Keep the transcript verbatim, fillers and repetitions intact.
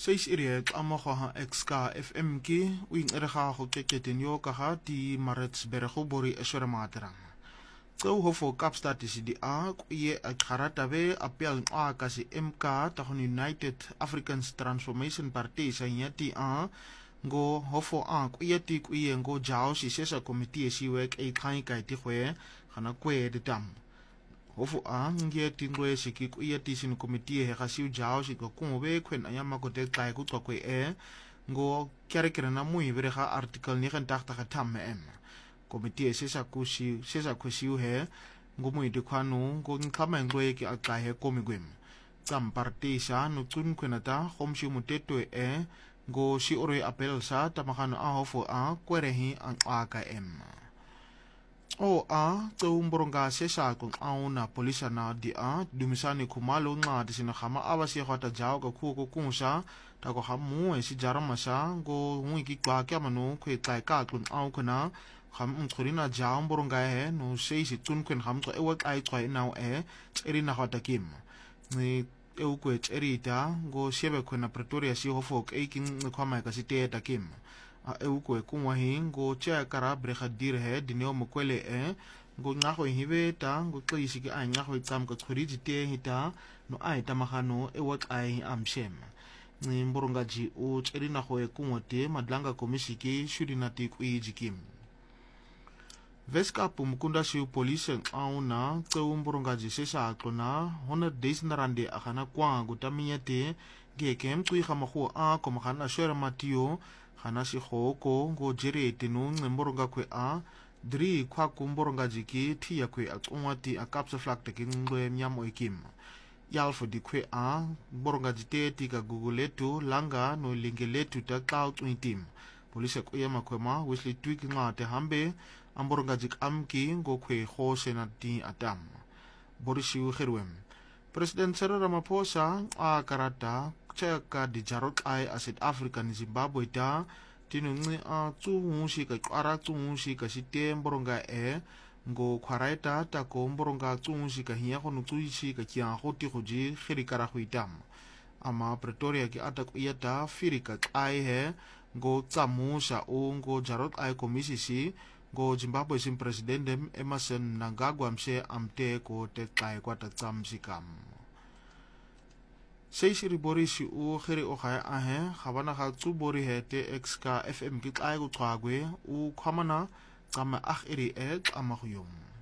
seis iri tlamogoga exka F M ke o ingerega go keketeng yo ka ga di Maritzburg go bori eswere materang tseo ho fo Kapstad si di a kuye a kharata be apel a ka si M K ta United African Transformation Party sa nyati a ngo ho fo a kuye ti kuye ngo jao si sesa committee si wek e khai kai ti khwe khana kwe de tam hofu a nge tingwe si ki kuye ti sin committee he ga si jao si ko kumbe khwen aya makote kai ku tswa kwe e ngo kere kere na mu ibere ga article ni gentag ta tham em committee se sa kusi se sa kusi he ngo mu de khwanu ngo nkhama ngwe ki a ka he komigwem tsam party sa no tsun khwena ta khomshi muteto e ngo si ore apel sa tamagano a hofu a kwerehi ang aka em o a tsombronga se sa kung auna polisa na di a dumisani kumalo nga di sinakama awa si khata jao ka khu ko kunsa ta ko hamu e si jarama sa ngo ngui ki kwa kya manu khwe kai ka kun au khana kham umkhurina jao mbronga he no sei si tun kwen kham to e wa kai twai nau e eri na khata kim ni e u kwe eri ta ngo shebe khona Pretoria si hofok e kin khama ka si te ta kim a e u kwe kumwa hi ngo cha kara brigadier he dineo mokwele e ngo nga go hibe ta ngo tlisi ki anya go tsam ka tshuri dite hita no ai ta magano e wa ai amshem ni mboronga ji o tseri na go e kumwote madlanga komisiki shudina ti ku ijikim Veska pumukunda si police auna tseu mboronga ji se sa tlona one hundred thousand rand a kana kwa go tamiete ge kem tui khama go a ko magana shwera matio khana si khoko ngo jere tinu mboronga kwe a dri kwa kumboronga jiki thi ya kwe a tsongwati a kapsa flak te ngwe myamo ikim yalfo di kwe a mboronga jite ti ka google tu langa no lingele tu ta cloud team police ko yema kwema Wesley Twig nga te hambe amboronga jik amki ngo kwe kho senati atam Boris Ugerwem President Cyril Ramaphosa a karata cheka di jarot ai a South Africa ni Zimbabwe ta tinungi a tsungushi ka kwara tsungushi ka site mboronga e ngo khwaraita ta ko mboronga tsungushi ka hiya go nutsuishi ka kia go ti go ji khirikara go itam ama Pretoria ki ata ku yata firika ai he ngo tsamusa o ngo jarot ai komisisi ngo Zimbabwe sim president Emmerson Mnangagwa mse amte ko te kai kwa ta tsamsikam seisiri borisi u khere o ga a he gabana ga tsu bori he te exka F M ki kai go tswagwe u khwamana tsama ag iri e tsama go yom